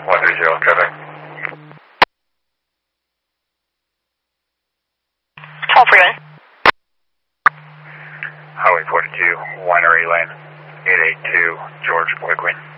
130 traffic. 1231. Highway 42, Winery Lane, 882, George Quigley.